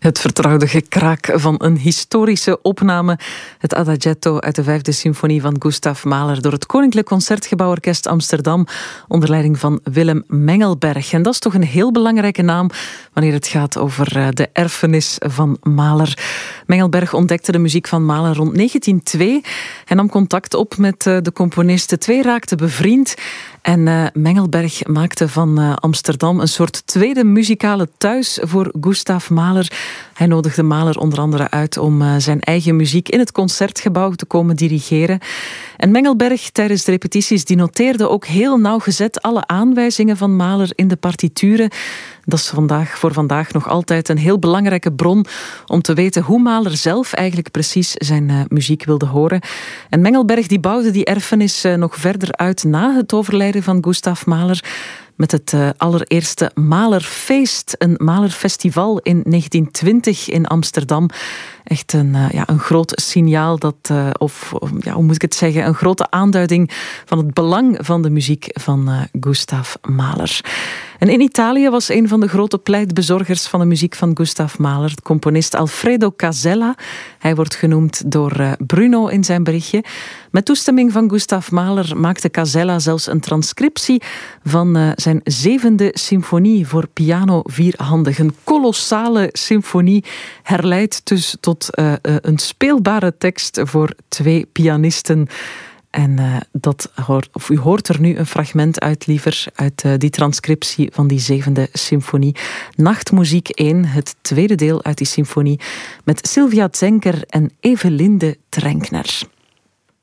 Het vertrouwde gekraak van een historische opname. Het Adagietto uit de 5e symfonie van Gustav Mahler door het Koninklijk Concertgebouworkest Amsterdam onder leiding van Willem Mengelberg. En dat is toch een heel belangrijke naam wanneer het gaat over de erfenis van Mahler. Mengelberg ontdekte de muziek van Mahler rond 1902. Hij nam contact op met de componist. De twee raakten bevriend. En Mengelberg maakte van Amsterdam een soort tweede muzikale thuis voor Gustav Mahler. Hij nodigde Mahler onder andere uit om zijn eigen muziek in het concertgebouw te komen dirigeren. En Mengelberg tijdens de repetities die noteerde ook heel nauwgezet alle aanwijzingen van Mahler in de partituren. Dat is voor vandaag nog altijd een heel belangrijke bron om te weten hoe Mahler zelf eigenlijk precies zijn muziek wilde horen. En Mengelberg die bouwde die erfenis nog verder uit na het overlijden van Gustav Mahler met het allereerste Mahlerfeest, een Mahlerfestival in 1920 in Amsterdam. Echt een groot signaal, hoe moet ik het zeggen, een grote aanduiding van het belang van de muziek van Gustav Mahler. En in Italië was een van de grote pleitbezorgers van de muziek van Gustav Mahler, de componist Alfredo Casella. Hij wordt genoemd door Bruno in zijn berichtje. Met toestemming van Gustav Mahler maakte Casella zelfs een transcriptie van zijn 7e symfonie voor piano vierhandig. Een kolossale symfonie, herleidt dus tot een speelbare tekst voor 2 pianisten. En u hoort er nu een fragment uit, liever, uit die transcriptie van die 7e symfonie. Nachtmuziek 1, het tweede deel uit die symfonie, met Sylvia Zenker en Evelinde Trenkner.